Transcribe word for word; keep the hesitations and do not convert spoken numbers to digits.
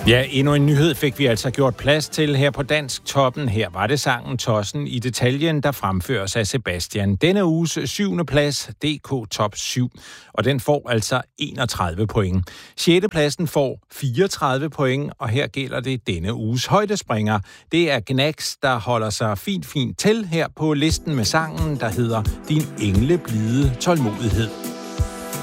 Ja, endnu en nyhed fik vi altså gjort plads til her på Dansk Toppen. Her var det sangen Tossen i detaljen, der fremføres af Sebastian. Denne uges syvende plads, D K Top syv, og den får altså enogtredive point. Sjette pladsen får fireogtredive point, og her gælder det denne uges højdespringer. Det er Gnags, der holder sig fint, fint til her på listen med sangen, der hedder Din engleblide tålmodighed.